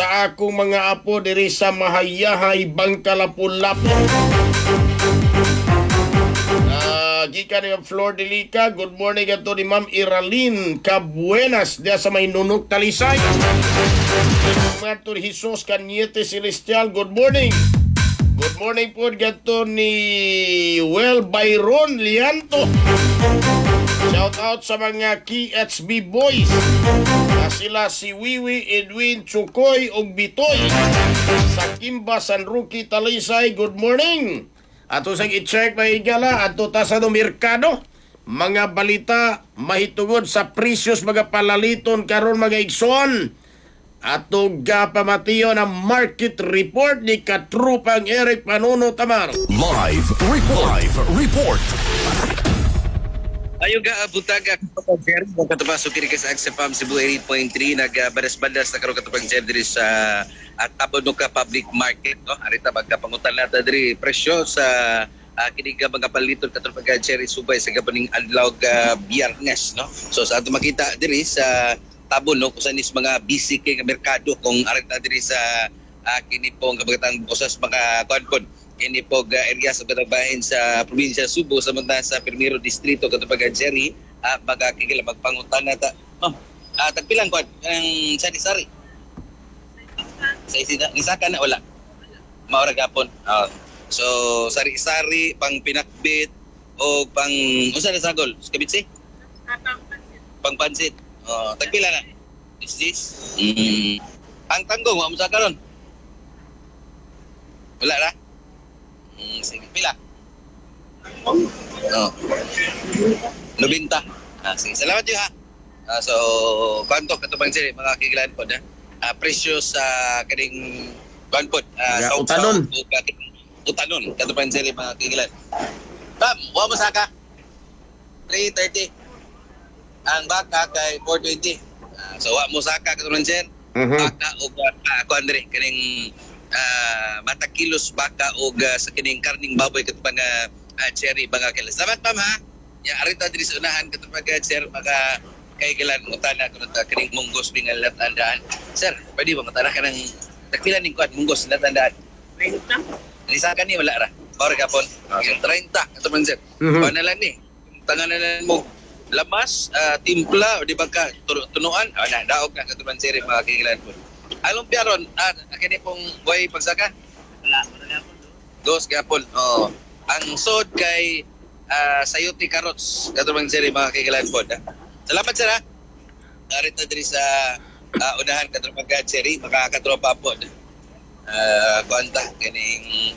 sa akong mga apo diri sa Mahayahay, Bangkalapon-Lapon. Gikan ni Flor Delica, good morning ato ni Ma'am Iralyn Cabuenas diya sa may Nunok Talisay. Mato ni Jesus Cañete Celestial, good morning. Good morning po gato ni Well Byron Lianto. Shout out sa mga KHB boys. Sila si Wiwi, Edwin, Chukoy ug Bitoy sa Kimba, San Roque, Talisay, good morning. Ato sa i-check na igala, ato ta sa merkado. Mga balita mahitungod sa precious mga palaliton karon mga igsoon. Ato pamatiyo ng market report ni Katrupang Eric Panuno Tamar. Live report. Ayaw ga butaga kapag Jerry katubang sukiri ka sa Agsapam Cebu 88.3 nagbadas-badas na karon katubang Jerry diri sa Tabonoka Public Market, no? Arita magkapangutan nata diri presyo sa kini ka mga paliton katubang Jerry subay sa gabaning adlaw ga Biyernes, no? So sa ato makita diri sa Tabon, no, kusan is mga busy kay nga merkado kung arita diri sa kini pong kabagatan usas mga kuan ini po area sa Batabahin sa probinsya Subo samantala sa Primero Distrito katubang Jerry magkakigil magpangutan nata. Tagpilang ko ang sari-sari. Sa isida nisaka na wala. Maura gapon. So sari-sari pang pinakbit o pang unsa na sagol? Kabitsi? Pang pansit. Tagpila na. Is this? Ang tanggong wa mo sa karon. Wala na. Sige, pila? 90. Sige, salamat yun ha. So, kanto katubang sila, mga kigilan po na presyo sa kaning kanpot. Utanon. Utanon, katubang sila, mga kigilan. Bam, huwag mo saka. 330. Ang baka kay 420. So, huwag mo saka katubang sila. Baka o ako Andre, kaning mata kilos baka o sa kining karning baboy katubang Cherry mga kilos. Salamat ma'am ha. Ya arita diri sa unahan katubang Cherry mga kaigilan mutana kuno ta kining munggos bingal latandaan. Sir, pwede ba matara ka ng takila ning kuat munggos latandaan? 30. Isa ka ni wala ra. Bawar gapon. 30 katubang sir. Panalan ni. Tanganan mo lamas timpla o di ba ka tunuan na daog na katubang Cherry mga kaigilan po. Along piaron, kini pong buhay pagsaka? Wala gapon. Dos gapon. Ang sod kay Sayuti Carrots, katubang Jerry mga kaigilan po. Salamat sir ha. Narito diri sa unahan katubang Jerry, makakatropa po. Kuanta, kining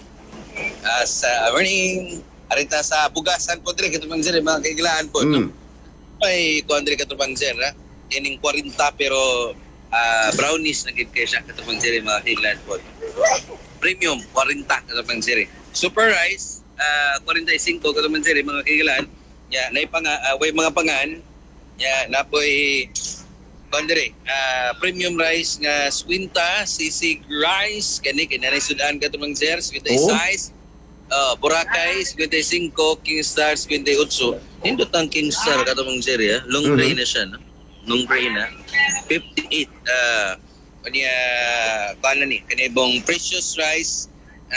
sa morning, arita sa Bugasan po diri katubang Jerry mga kaigilan po. Ay, kuandri katubang Jerry ha. Kining 40 pero brownies na gid kay siya katubang Jerry mga kailan po. Premium 40 katubang Jerry. Super rice 45 katubang Jerry mga kailan. Ya nay way mga pangan. Ya napoy kondre premium rice nga swinta sisig rice kani kinanay sudan katubang Jerry swinta size. Boracay 55, King Star 58. Indot ang King Star katubang Jerry long grain na siya no. Nung brain na 58 kanya kana ni kanibong precious rice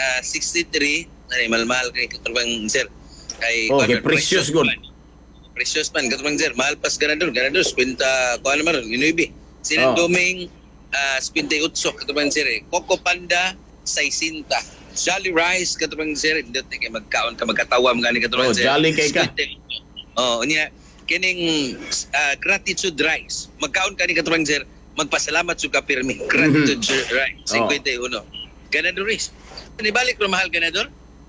63 ay mahal kay katubang sir kay precious good precious man katubang sir mahal pas ganador 50 kuan naman inuibi sinenduming 58 katubang sir Coco Panda 60 Jolly Rice katubang sir indot kay magkaon ka magkatawam gani katubang sir Jolly kay ka unya kining gratitude rice magkaon kani katubang sir magpasalamat sa kapirmi gratitude rice 51 ganador rice nibalik ro mahal ganador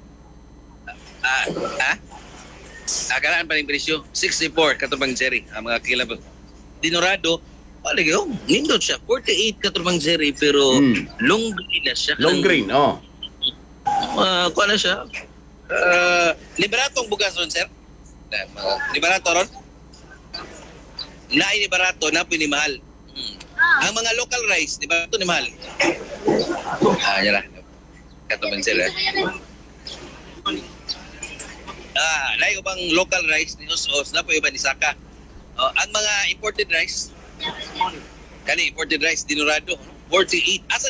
akalaan pa ning presyo 64 katubang Jerry mga kilabot dinorado wala gyud nindot siya 48 katubang Jerry pero long green na siya long green kuan na siya liberatong bugas ron sir liberato ron na ini barato na pini mahal. Ang mga local rice, di ba ito ni mahal? Yan na. Katubang sila. Layo bang local rice ni Os na po iba ni Saka. Ang mga imported rice, kani imported rice, dinurado, 48. Asa